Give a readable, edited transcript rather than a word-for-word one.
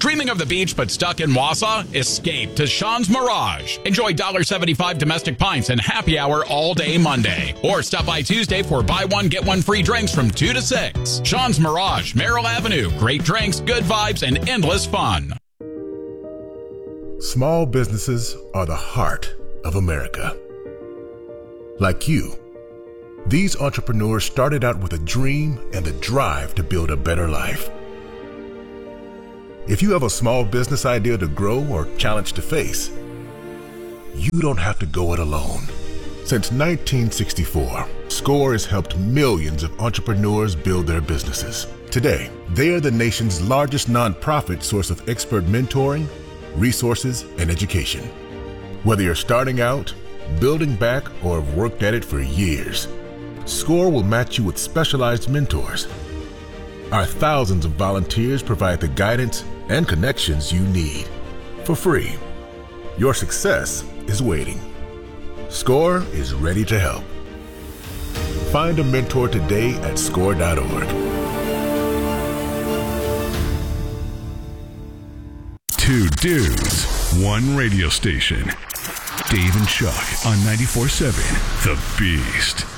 Dreaming of the beach but stuck in Wausau? Escape to Sean's Mirage. Enjoy $1.75 domestic pints and happy hour all day Monday. Or stop by Tuesday for buy one, get one free drinks from 2 to 6. Sean's Mirage, Merrill Avenue. Great drinks, good vibes, and endless fun. Small businesses are the heart of America. Like you, these entrepreneurs started out with a dream and the drive to build a better life. If you have a small business idea to grow or challenge to face, you don't have to go it alone. Since 1964, SCORE has helped millions of entrepreneurs build their businesses. Today, they are the nation's largest nonprofit source of expert mentoring, resources, and education. Whether you're starting out, building back, or have worked at it for years, SCORE will match you with specialized mentors. Our thousands of volunteers provide the guidance and connections you need for free. Your success is waiting. SCORE is ready to help. Find a mentor today at score.org. 2 dudes, 1 radio station. Dave and Chuck on 94.7 The Beast.